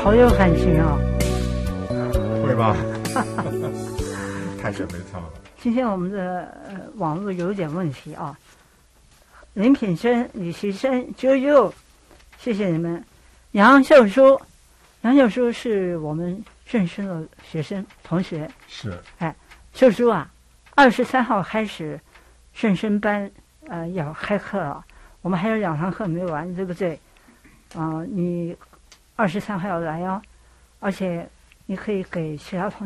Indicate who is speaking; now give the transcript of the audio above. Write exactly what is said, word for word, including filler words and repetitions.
Speaker 1: 好有感情啊！
Speaker 2: 会吧？太久没唱了。
Speaker 1: 今天我们的呃网络有点问题啊。林品珍、李其生、啾啾，谢谢你们。杨秀书，杨秀书是我们正生的学生同学。
Speaker 2: 是。
Speaker 1: 哎，秀书啊，二十三号开始正生班呃要开课了，我们还有两堂课没完，对不对？啊、呃，你二十三号要来哦，而且你可以给其他同